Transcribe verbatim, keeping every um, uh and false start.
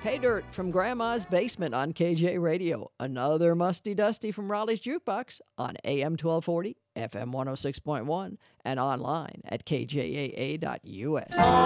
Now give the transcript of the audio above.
Pay Dirt from Grandma's Basement on K J Radio. Another Musty Dusty from Raleigh's Jukebox on A M twelve forty, F M one oh six point one, and online at K J A A dot U S.